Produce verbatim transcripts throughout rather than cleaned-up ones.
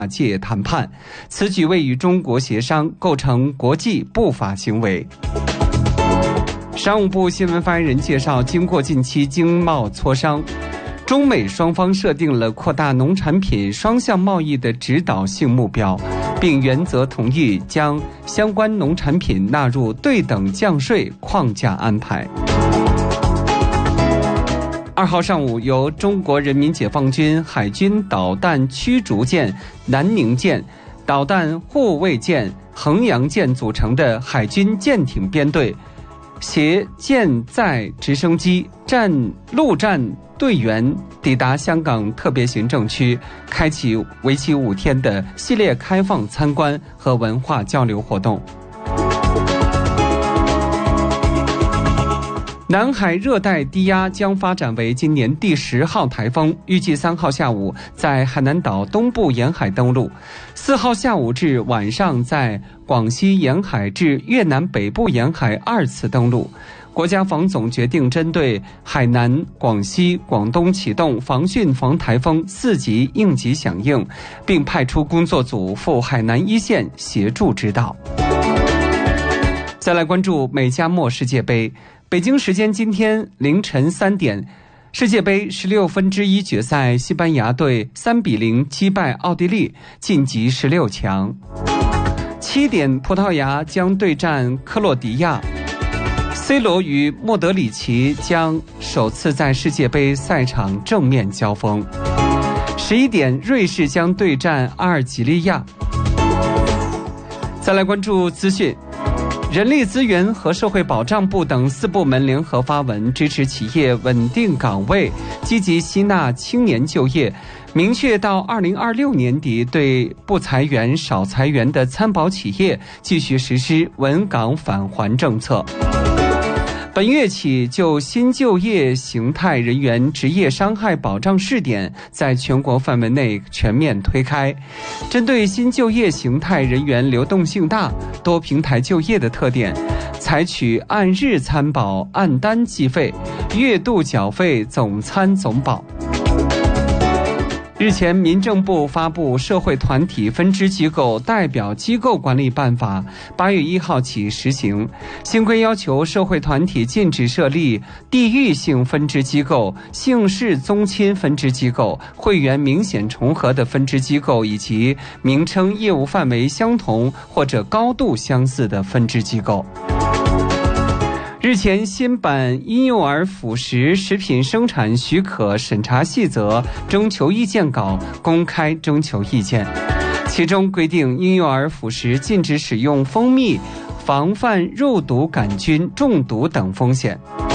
界谈判，此举未与中国协商，构成国际不法行为。商务部新闻发言人介绍，经过近期经贸磋商，中美双方设定了扩大农产品双向贸易的指导性目标，并原则同意将相关农产品纳入对等降税框架安排。二号上午，由中国人民解放军海军导弹驱逐舰南宁舰、导弹护卫舰衡阳舰组成的海军舰艇编队，携舰载直升机、战陆战队员抵达香港特别行政区，开启为期五天的系列开放参观和文化交流活动。南海热带低压将发展为今年第十号台风，预计三号下午在海南岛东部沿海登陆，四号下午至晚上在广西沿海至越南北部沿海二次登陆。国家防总决定针对海南、广西、广东启动防汛防台风四级应急响应，并派出工作组赴海南一线协助指导。再来关注美加墨世界杯。北京时间今天凌晨三点，世界杯十六分之一决赛，西班牙队三比零击败奥地利，晋级十六强。七点，葡萄牙将对战克罗地亚。C 罗与莫德里奇将首次在世界杯赛场正面交锋。十一点，瑞士将对战阿尔及利亚。再来关注资讯。人力资源和社会保障部等四部门联合发文，支持企业稳定岗位，积极吸纳青年就业，明确到二零二六年底对不裁员、少裁员的参保企业继续实施稳岗返还政策。本月起，就新就业形态人员职业伤害保障试点在全国范围内全面推开。针对新就业形态人员流动性大、多平台就业的特点，采取按日参保、按单计费、月度缴费、总参总保。日前，民政部发布《社会团体分支机构代表机构管理办法》，八月一号起实行。新规要求社会团体禁止设立地域性分支机构、姓氏宗亲分支机构、会员明显重合的分支机构，以及名称业务范围相同或者高度相似的分支机构。日前，新版婴幼儿辅食食品生产许可审查细则征求意见稿公开征求意见，其中规定婴幼儿辅食禁止使用蜂蜜，防范肉毒杆菌中毒等风险。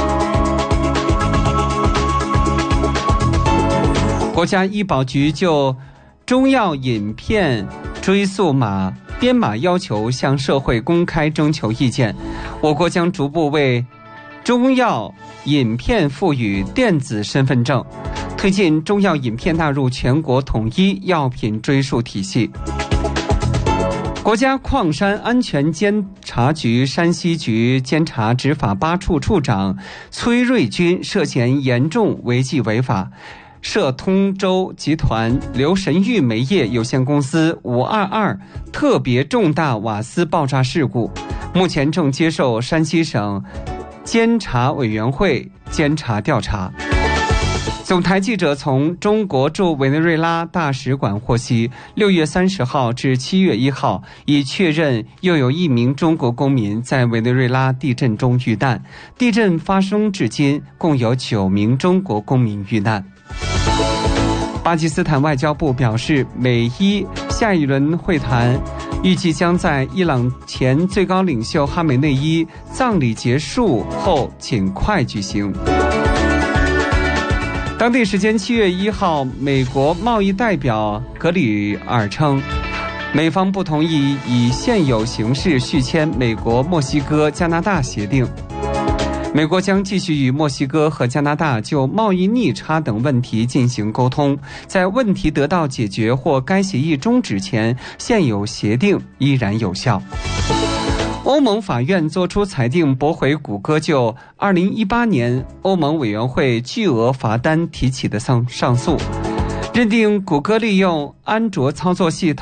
国家医保局就中药饮片追溯码编码要求向社会公开征求意见，我国将逐步为中药饮片赋予电子身份证，推进中药饮片纳入全国统一药品追溯体系。国家矿山安全监察局山西局监察执法八处处长崔瑞军涉嫌严重违纪违法，涉通州集团刘神玉煤业有限公司五二二特别重大瓦斯爆炸事故，目前正接受山西省监察委员会监察调查。总台记者从中国驻委内瑞拉大使馆获悉，六月三十号至七月一号已确认又有一名中国公民在委内瑞拉地震中遇难，地震发生至今共有九名中国公民遇难。巴基斯坦外交部表示，美伊下一轮会谈预计将在伊朗前最高领袖哈梅内伊葬礼结束后尽快举行。当地时间七月一号，美国贸易代表格里尔称，美方不同意以现有形式续签美国、墨西哥、加拿大协定。美国将继续与墨西哥和加拿大就贸易逆差等问题进行沟通，在问题得到解决或该协议终止前，现有协定依然有效。欧盟法院作出裁定，驳回谷歌就二零一八年欧盟委员会巨额罚单提起的上上诉，认定谷歌利用安卓操作系统